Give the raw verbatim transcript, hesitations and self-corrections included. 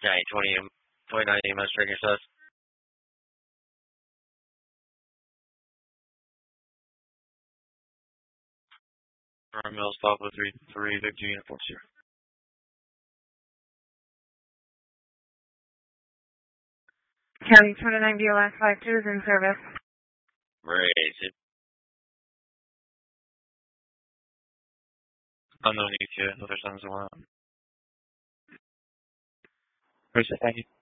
Giant twenty, twenty-nine E M S tracking sus. Burn Mills, Papa three three, Victor Uniform zero. County twenty-nine B L S five two is in service. Raise it. Unknown E T A, other sons of one. Raise it, thank you.